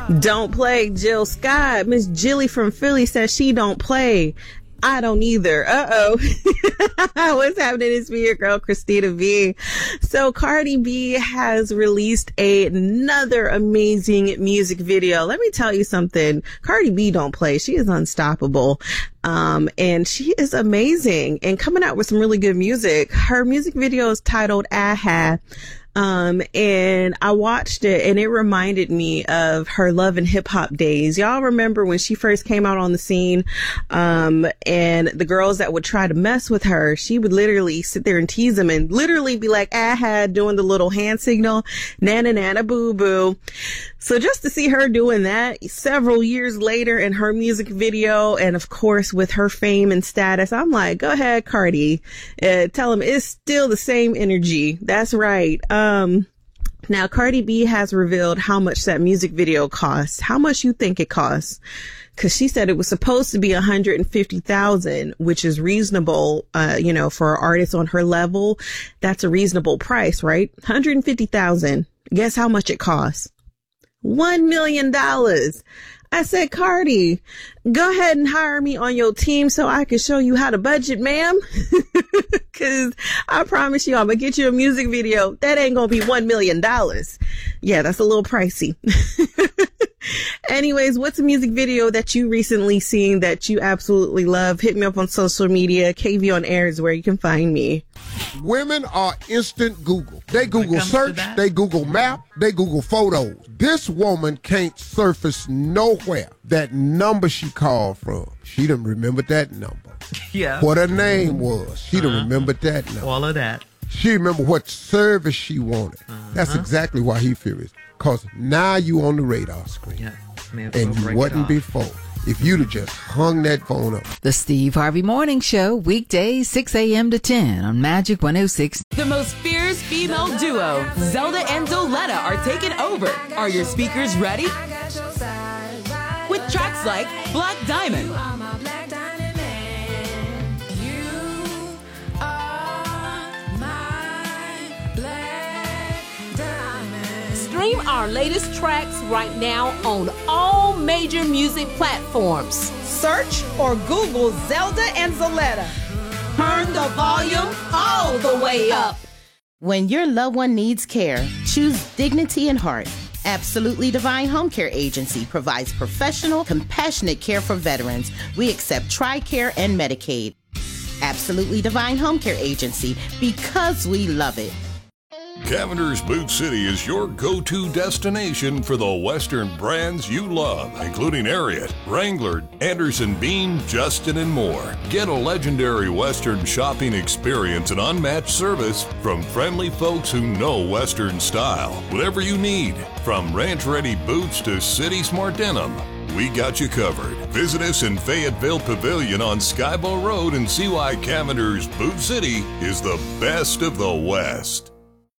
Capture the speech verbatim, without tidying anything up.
Don't play. Jill Scott. Miss Jilly from Philly says she don't play. I don't either. Uh-oh. What's happening? It's me, your girl, Christina V. So Cardi B has released a, another amazing music video. Let me tell you something. Cardi B don't play. She is unstoppable. Um, and she is amazing and coming out with some really good music. Her music video is titled Aha. Um, and I watched it and it reminded me of her Love and Hip Hop days. Y'all remember when she first came out on the scene, um, and the girls that would try to mess with her, she would literally sit there and tease them and literally be like, aha, doing the little hand signal, nana nana boo boo. So just to see her doing that several years later in her music video, and of course with her fame and status, I'm like, go ahead, Cardi, uh, tell them it's still the same energy. That's right. Um, now Cardi B has revealed how much that music video costs. How much you think it costs? Cause she said it was supposed to be one hundred fifty thousand, which is reasonable, uh, you know, for an artist on her level. That's a reasonable price, right? one hundred fifty thousand. Guess how much it costs? One million dollars. I said, Cardi, go ahead and hire me on your team so I can show you how to budget, ma'am. Cause I promise you, I'm gonna get you a music video. That ain't gonna be one million dollars. Yeah, that's a little pricey. Anyways, what's a music video that you recently seen that you absolutely love? Hit me up on social media. K V on Air is where you can find me. Women are instant Google. They Google search, they Google map, they Google photos. This woman can't surface nowhere that number she called from. She done remembered that number. Yeah. What her name was. She done uh-huh. remembered that number. All of that. She remember what service she wanted. Uh-huh. That's exactly why he furious. Because now you on the radar screen. Yeah. Man, and you wasn't before. If you'd have just hung that phone up. The Steve Harvey Morning Show, weekdays six a.m. to ten on Magic one oh six. The most fierce female duo, Zelda and Doletta, are taking over. Are your speakers ready? With tracks like Black Diamond, stream our latest tracks right now on all major music platforms. Search or Google Zelda and Zoletta. Turn the volume all the way up. When your loved one needs care, choose dignity and heart. Absolutely Divine Home Care Agency provides professional, compassionate care for veterans. We accept TRICARE and Medicaid. Absolutely Divine Home Care Agency, because we love it. Cavender's Boot City is your go-to destination for the Western brands you love, including Ariat, Wrangler, Anderson Bean, Justin, and more. Get a legendary Western shopping experience and unmatched service from friendly folks who know Western style. Whatever you need, from ranch-ready boots to city-smart denim, we got you covered. Visit us in Fayetteville Pavilion on Skybow Road and see why Cavender's Boot City is the best of the West.